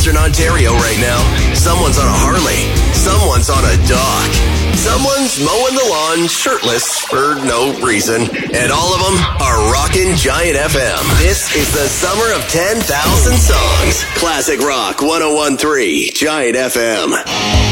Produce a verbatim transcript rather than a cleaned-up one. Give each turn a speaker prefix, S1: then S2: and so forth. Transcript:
S1: Western Ontario right now. Someone's on a Harley. Someone's on a dock. Someone's mowing the lawn shirtless for no reason. And all of them are rocking Giant F M. This is the summer of ten thousand songs. Classic Rock one oh one point three Giant F M.